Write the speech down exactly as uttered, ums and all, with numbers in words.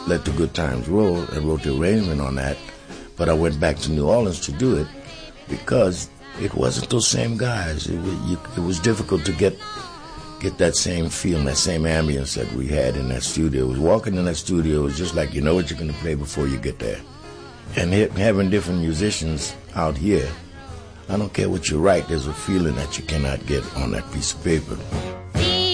Let the Good Times Roll and wrote the arrangement on that. But I went back to New Orleans to do it because it wasn't those same guys. It was, you, it was difficult to get get that same feeling, that same ambience that we had in that studio. It was walking in that studio, it was just like you know what you're going to play before you get there. And it, having different musicians out here, I don't care what you write, there's a feeling that you cannot get on that piece of paper.